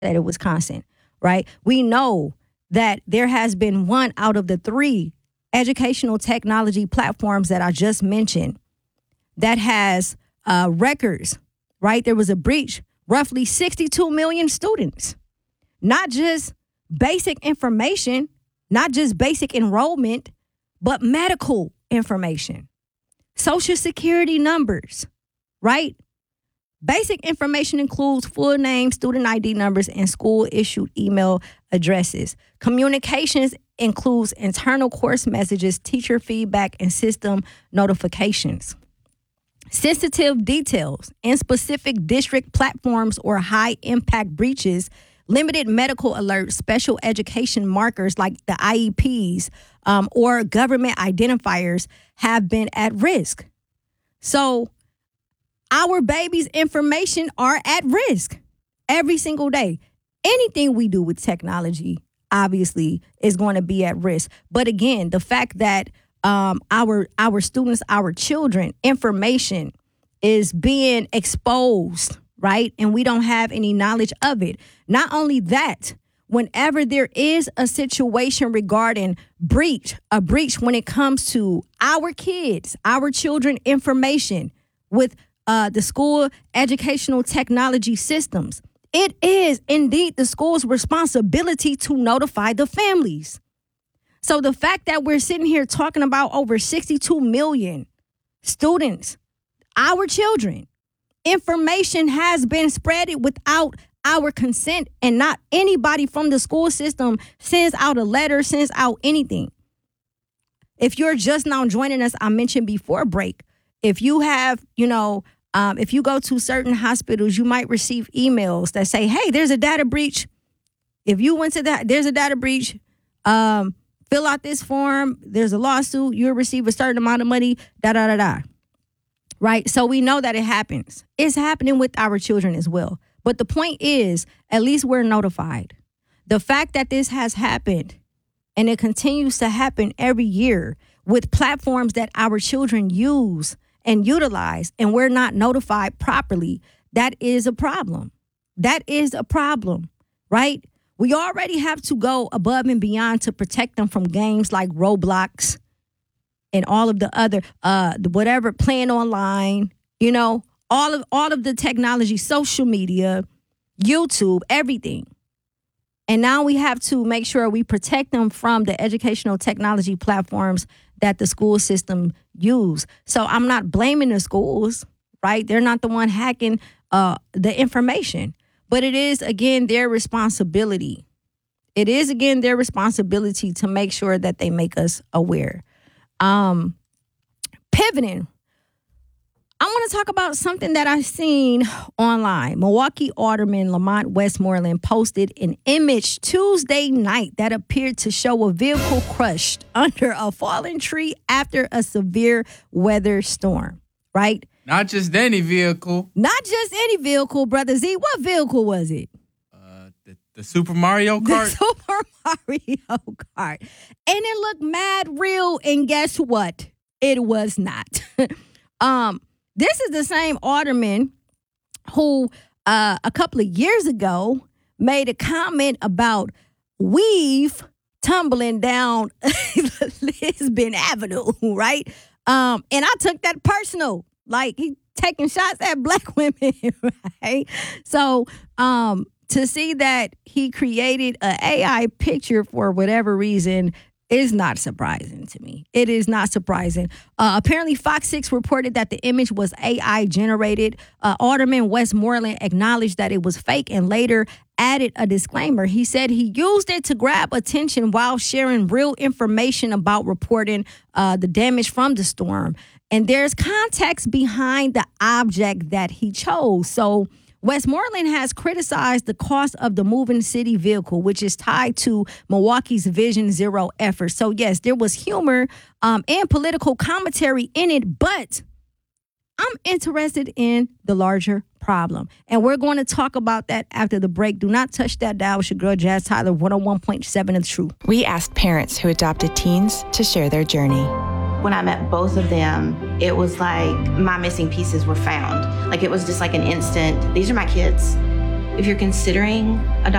state of Wisconsin, right? We know that there has been one out of the 3 educational technology platforms that I just mentioned that has records, right? There was a breach, roughly 62 million students, not just basic information, not just basic enrollment, but medical information, Social Security numbers, right? Basic information includes full name, student ID numbers, and school-issued email addresses. Communications includes internal course messages, teacher feedback, and system notifications. Sensitive details in specific district platforms or high-impact breaches, limited medical alerts, special education markers like the IEPs or government identifiers have been at risk. So our babies' information are at risk every single day. Anything we do with technology, obviously, is going to be at risk. But again, the fact that our students, our children, information is being exposed, right? And we don't have any knowledge of it. Not only that, whenever there is a situation regarding a breach when it comes to our kids, our children information with the school educational technology systems, it is indeed the school's responsibility to notify the families. So the fact that we're sitting here talking about over 62 million students, our children, information has been spreaded without our consent, and not anybody from the school system sends out a letter, sends out anything. If you're just now joining us, I mentioned before break, if you have, if you go to certain hospitals, you might receive emails that say, hey, there's a data breach. If you went to that, there's a data breach. Fill out this form. There's a lawsuit. You'll receive a certain amount of money, Right? So we know that it happens. It's happening with our children as well. But the point is, at least we're notified. The fact that this has happened and it continues to happen every year with platforms that our children use and utilize, and we're not notified properly, that is a problem. That is a problem, right? We already have to go above and beyond to protect them from games like Roblox and all of the other, whatever, playing online, all of the technology, social media, YouTube, everything. And now we have to make sure we protect them from the educational technology platforms that the school system use. So I'm not blaming the schools, right? They're not the one hacking the information. But it is, again, their responsibility. It is, again, their responsibility to make sure that they make us aware. Pivoting, I want to talk about something that I've seen online. Milwaukee Alderman Lamont Westmoreland posted an image Tuesday night that appeared to show a vehicle crushed under a fallen tree after a severe weather storm, right? Not just any vehicle. Not just any vehicle, Brother Z. What vehicle was it? The Super Mario Kart? The Super Mario Kart. And it looked mad real, and guess what? It was not. This is the same alderman who a couple of years ago made a comment about weave tumbling down Lisbon Avenue, right? And I took that personal. Like, he taking shots at black women, right? So to see that he created an AI picture for whatever reason is not surprising to me. It is not surprising. Apparently, Fox 6 reported that the image was AI generated. Alderman Westmoreland acknowledged that it was fake and later added a disclaimer. He said he used it to grab attention while sharing real information about reporting the damage from the storm. And there's context behind the object that he chose. So Westmoreland has criticized the cost of the moving city vehicle, which is tied to Milwaukee's Vision Zero efforts. So, yes, there was humor and political commentary in it, but I'm interested in the larger problem. And we're going to talk about that after the break. Do not touch that dial. It's your girl, Jazz Tyler, 101.7 of True. We asked parents who adopted teens to share their journey. When I met both of them, it was like my missing pieces were found. Like, it was just like an instant, these are my kids. If you're considering adopting,